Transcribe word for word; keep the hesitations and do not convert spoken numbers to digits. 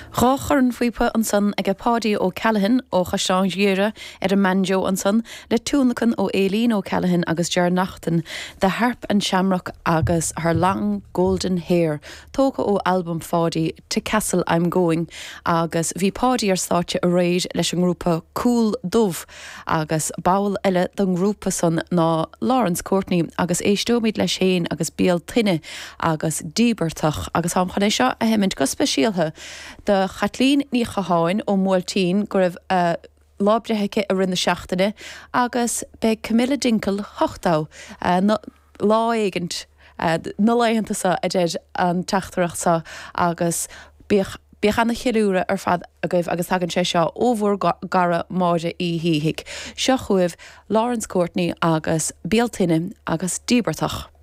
Ráchar an fuipa an san ag pádí ó Callahan ó Chaisán Díire ar an manjo an san le túnachan ó Élín ó Callahan agus Ger Nachtan the harp and shamrock agus her long golden hair tóca ó album fádí To Castle I'm Going agus bhí pádí ar státe a réid leis an grúpa Cool Dove agus bail eile don grúpa san ná Lawrence Courtney agus éistómid leis héin agus Béal Tinne agus Díbertach agus ham chané seo a hemint go speisialthe de Chatlín ní chaáin ó Múltín go raibh uh, lábrethe a rinne seachtaine agus be Camilla Dinkel hochtá uh, no, lá éigent uh, na leihananta sa a déid an teachtarach sa agus bích Bích anna chiúra ar fad a gaibh agus hagann sé seo ómhór gara máide í híhic. Seo chuibh Lawrence Courtney agus Béal Tinne agus Díbertach.